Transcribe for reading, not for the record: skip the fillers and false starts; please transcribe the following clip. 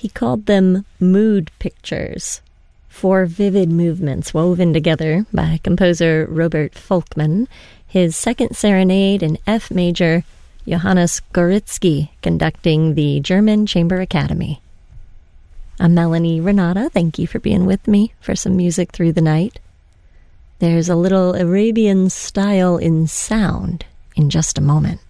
He called them mood pictures, 4 vivid movements woven together by composer Robert Folkman, his second serenade in F major, Johannes Goritzky conducting the German Chamber Academy. I'm Melanie Renata. Thank you for being with me for some music through the night. There's a little Arabian style in sound in just a moment.